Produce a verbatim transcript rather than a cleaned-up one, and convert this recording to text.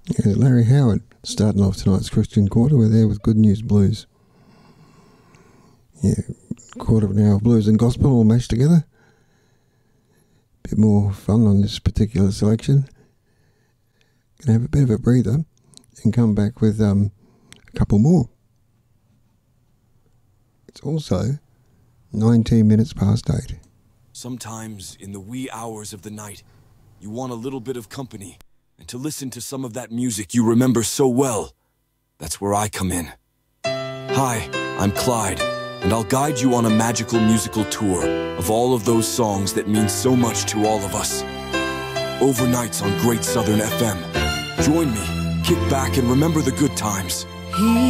Yeah, Larry Howard starting off tonight's Christian Quarter. We're there with Good News Blues. Yeah, quarter of an hour of blues and gospel all mashed together. Bit more fun on this particular selection. Gonna have a bit of a breather and come back with um, a couple more. It's also nineteen minutes past eight. Sometimes in the wee hours of the night, you want a little bit of company and to listen to some of that music you remember so well. That's where I come in. Hi, I'm Clyde, and I'll guide you on a magical musical tour of all of those songs that mean so much to all of us. Overnights on Great Southern F M. Join me, kick back, and remember the good times. He